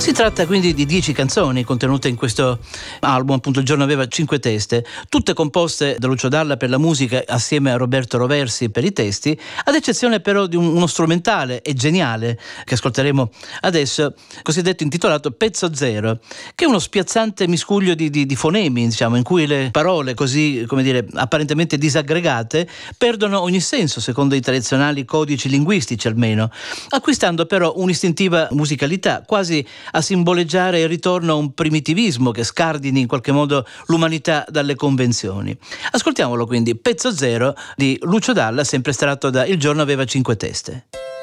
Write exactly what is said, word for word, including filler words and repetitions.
Si tratta quindi di dieci canzoni contenute in questo album, appunto Il giorno aveva cinque teste, tutte composte da Lucio Dalla per la musica assieme a Roberto Roversi per i testi, ad eccezione però di un, uno strumentale e geniale che ascolteremo adesso, cosiddetto intitolato Pezzo Zero, che è uno spiazzante miscuglio di, di, di fonemi, diciamo, in cui le parole così, come dire, apparentemente disaggregate perdono ogni senso secondo i tradizionali codici linguistici almeno, acquistando però un'istintiva musicalità quasi a simboleggiare il ritorno a un primitivismo che scardini in qualche modo l'umanità dalle convenzioni. Ascoltiamolo quindi, Pezzo Zero di Lucio Dalla, sempre estratto da Il giorno aveva cinque teste.